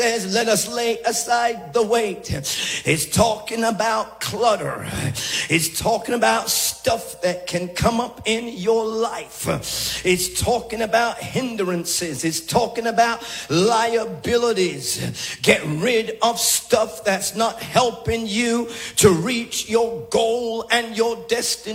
says, let us lay aside the weight. It's talking about clutter. It's talking about stuff that can come up in your life. It's talking about hindrances. It's talking about liabilities. Get rid of stuff that's not helping you to reach your goal and your destiny.